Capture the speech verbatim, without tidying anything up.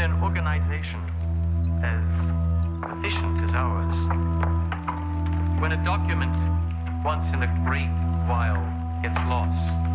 an organization as efficient as ours, when a document once in a great while gets lost,